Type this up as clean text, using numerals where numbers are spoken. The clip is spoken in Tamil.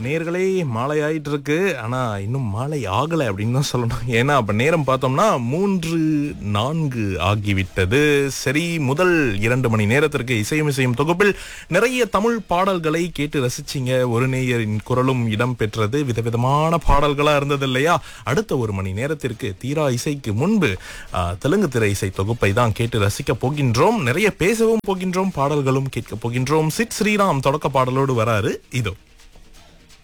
நேர்களே மாலை ஆயிட்டு இருக்கு. ஆனா இன்னும் மாலை ஆகலை அப்படின்னு தான் சொல்லணும். ஏன்னா அப்ப நேரம் பார்த்தோம்னா 3:04 ஆகிவிட்டது. சரி, முதல் 2 மணி நேரத்திற்கு இசையும் தொகுப்பில் நிறைய தமிழ் பாடல்களை கேட்டு ரசிச்சிங்க. ஒரு நேயரின் குரலும் இடம் பெற்றது. விதவிதமான பாடல்களா இருந்தது இல்லையா? அடுத்த 1 மணி நேரத்திற்கு தீரா இசைக்கு முன்பு தெலுங்கு திரை இசை தொகுப்பை தான் கேட்டு ரசிக்க போகின்றோம். நிறைய பேசவும் போகின்றோம், பாடல்களும் கேட்க போகின்றோம். சித் ஸ்ரீராம் தொடக்க பாடலோடு வராரு. இதோ